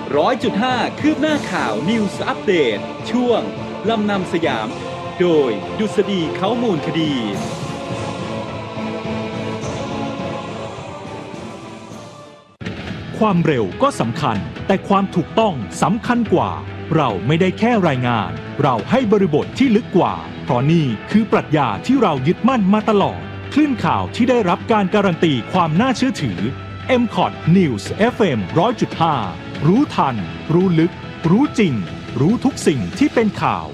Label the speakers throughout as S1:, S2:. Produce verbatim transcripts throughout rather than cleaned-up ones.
S1: ร้อยจุดห้าคืบหน้าข่าว News Update ช่วงลำนำสยามโดยดุษฎีเขามูลคดี
S2: ความเร็วก็สำคัญแต่ความถูกต้องสำคัญกว่าเราไม่ได้แค่รายงานเราให้บริบทที่ลึกกว่าเพราะนี่คือปรัชญาที่เรายึดมั่นมาตลอดคลื่นข่าวที่ได้รับการการันตีความน่าเชื่อถือ เอ็ม คอท News เอฟ เอ็ม หนึ่งร้อยจุดห้า รู้ทันรู้ลึกรู้จริงรู้ทุกสิ่งที่เป็นข่าว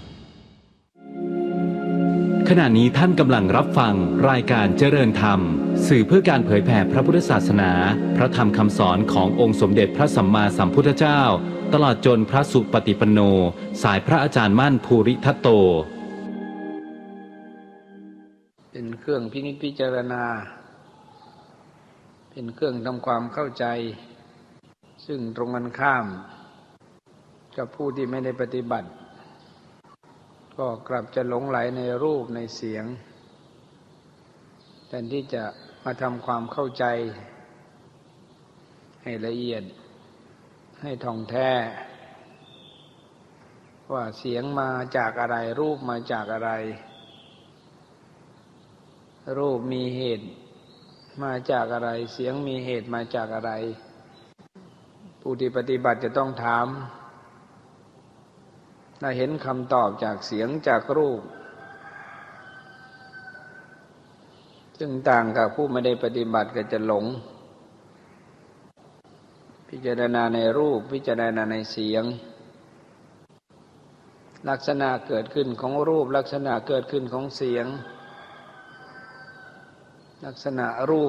S1: ขณะนี้ท่านกำลังรับฟังรายการเจริญธรรมสื่อเพื่อการเผยแผ่พระพุทธศาสนาพระธรรมคำสอนขององค์สมเด็จพระสัมมาสัมพุทธเจ้าตลอดจนพระสุปฏิปันโนสายพระอาจารย์มั่นภูริทัตโต
S3: เป็นเครื่องพินิจพิจารณาเป็นเครื่องทำความเข้าใจซึ่งตรงกันข้ามกับผู้ที่ไม่ได้ปฏิบัติก็กลับจะหลงไหลในรูปในเสียงแทนที่จะมาทำความเข้าใจให้ละเอียดให้ท่องแท้ว่าเสียงมาจากอะไรรูปมาจากอะไรรูปมีเหตุมาจากอะไรเสียงมีเหตุมาจากอะไรผู้ที่ปฏิบัติจะต้องถามถ้าเห็นคำตอบจากเสียงจากรูปซึ่งต่างกับผู้ไม่ได้ปฏิบัติก็จะหลงพิจารณาในรูปพิจารณาในเสียงลักษณะเกิดขึ้นของรูปลักษณะเกิดขึ้นของเสียงลักษณะรูป